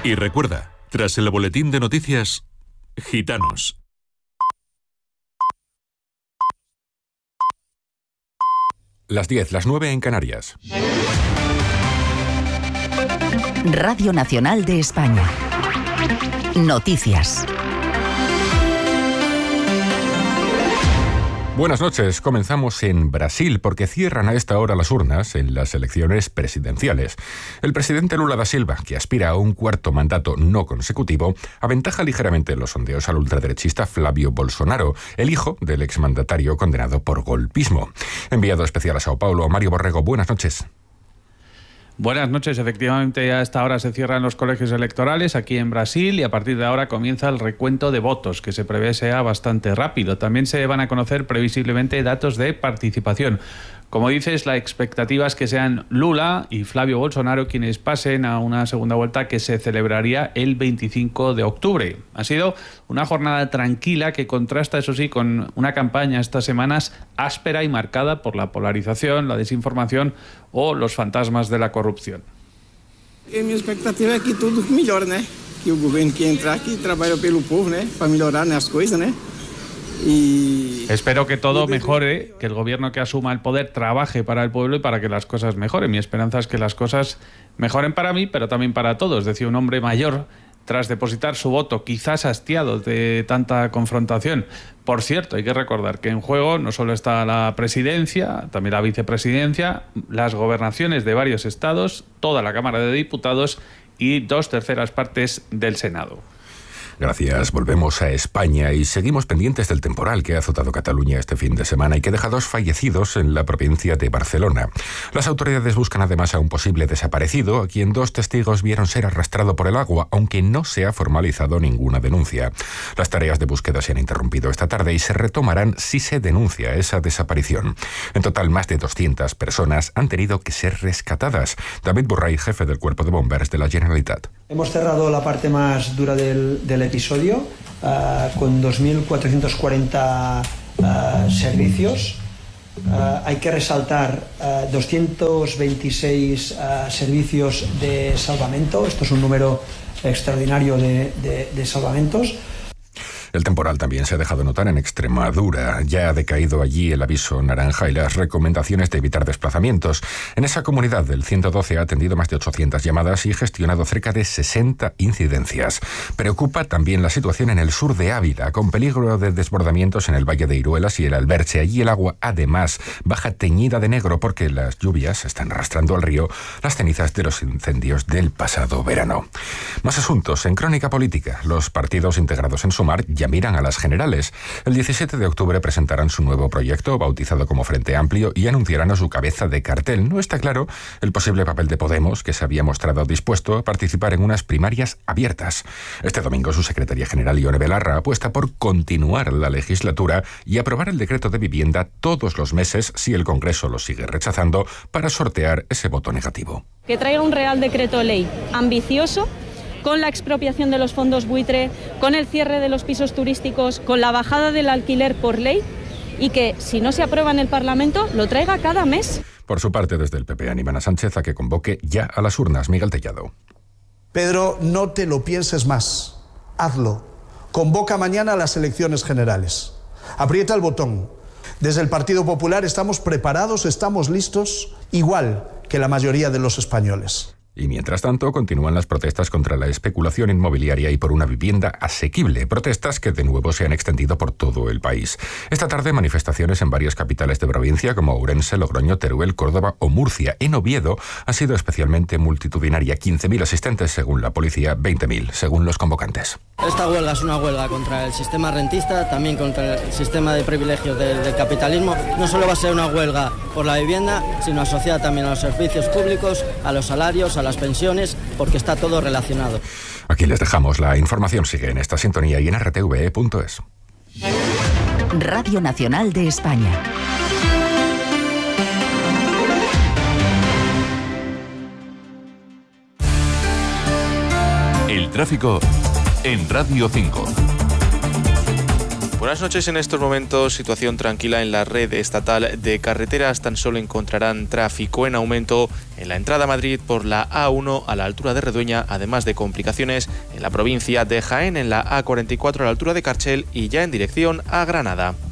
Y recuerda, tras el boletín de noticias, Gitanos. Las 10, las 9 en Canarias. Radio Nacional de España. Noticias. Buenas noches. Comenzamos en Brasil porque cierran a esta hora las urnas en las elecciones presidenciales. El presidente Lula da Silva, que aspira a un cuarto mandato no consecutivo, aventaja ligeramente en los sondeos al ultraderechista Flávio Bolsonaro, el hijo del exmandatario condenado por golpismo. Enviado especial a Sao Paulo, Mario Borrego, buenas noches. Buenas noches. Efectivamente, a esta hora se cierran los colegios electorales aquí en Brasil y a partir de ahora comienza el recuento de votos, que se prevé sea bastante rápido. También se van a conocer previsiblemente datos de participación. Como dices, la expectativa es que sean Lula y Flávio Bolsonaro quienes pasen a una segunda vuelta que se celebraría el 25 de octubre. Ha sido una jornada tranquila que contrasta, eso sí, con una campaña estas semanas áspera y marcada por la polarización, la desinformación o los fantasmas de la corrupción. Mi expectativa es que todo mejore, ¿no? Que el gobierno que entra aquí trabaje pelo povo, ¿no? Para mejorar las cosas, ¿no? Espero que todo mejore, que el gobierno que asuma el poder trabaje para el pueblo y para que las cosas mejoren. Mi esperanza es que las cosas mejoren para mí, pero también para todos, decía un hombre mayor tras depositar su voto, quizás hastiado de tanta confrontación. Por cierto, hay que recordar que en juego no solo está la presidencia, también la vicepresidencia, las gobernaciones de varios estados, toda la Cámara de Diputados y 2/3 partes del Senado. Gracias. Volvemos a España y seguimos pendientes del temporal que ha azotado Cataluña este fin de semana y que deja 2 fallecidos en la provincia de Barcelona. Las autoridades buscan además a un posible desaparecido, a quien 2 testigos vieron ser arrastrado por el agua, aunque no se ha formalizado ninguna denuncia. Las tareas de búsqueda se han interrumpido esta tarde y se retomarán si se denuncia esa desaparición. En total, más de 200 personas han tenido que ser rescatadas. David Burray, jefe del Cuerpo de Bomberos de la Generalitat. Hemos cerrado la parte más dura del episodio con 2.440 servicios. Hay que resaltar 226 servicios de salvamento. Esto es un número extraordinario de salvamentos. El temporal también se ha dejado notar en Extremadura. Ya ha decaído allí el aviso naranja y las recomendaciones de evitar desplazamientos. En esa comunidad, el 112 ha atendido más de 800 llamadas y gestionado cerca de 60 incidencias. Preocupa también la situación en el sur de Ávila, con peligro de desbordamientos en el Valle de Iruelas y el Alberche. Allí el agua, además, baja teñida de negro porque las lluvias están arrastrando al río las cenizas de los incendios del pasado verano. Más asuntos. En Crónica Política, los partidos integrados en Sumar ya miran a las generales. El 17 de octubre presentarán su nuevo proyecto, bautizado como Frente Amplio, y anunciarán a su cabeza de cartel. No está claro el posible papel de Podemos, que se había mostrado dispuesto a participar en unas primarias abiertas. Este domingo su secretaria general, Ione Belarra, apuesta por continuar la legislatura y aprobar el decreto de vivienda todos los meses si el Congreso lo sigue rechazando, para sortear ese voto negativo. Que traiga un Real Decreto Ley ambicioso, con la expropiación de los fondos buitre, con el cierre de los pisos turísticos, con la bajada del alquiler por ley, y que, si no se aprueba en el Parlamento, lo traiga cada mes. Por su parte, desde el PP animan a Sánchez a que convoque ya a las urnas. Miguel Tellado. Pedro, no te lo pienses más. Hazlo. Convoca mañana a las elecciones generales. Aprieta el botón. Desde el Partido Popular estamos preparados, estamos listos, igual que la mayoría de los españoles. Y mientras tanto, continúan las protestas contra la especulación inmobiliaria y por una vivienda asequible. Protestas que de nuevo se han extendido por todo el país. Esta tarde, manifestaciones en varias capitales de provincia como Ourense, Logroño, Teruel, Córdoba o Murcia. En Oviedo ha sido especialmente multitudinaria. 15.000 asistentes según la policía, 20.000 según los convocantes. Esta huelga es una huelga contra el sistema rentista, también contra el sistema de privilegios del capitalismo. No solo va a ser una huelga por la vivienda, sino asociada también a los servicios públicos, a los salarios, a las pensiones, porque está todo relacionado. Aquí les dejamos. La información sigue en esta sintonía y en rtve.es. Radio Nacional de España. El tráfico en Radio 5. Buenas noches. En estos momentos, situación tranquila en la red estatal de carreteras. Tan solo encontrarán tráfico en aumento en la entrada a Madrid por la A1 a la altura de Redueña, además de complicaciones en la provincia de Jaén, en la A44 a la altura de Carchel y ya en dirección a Granada.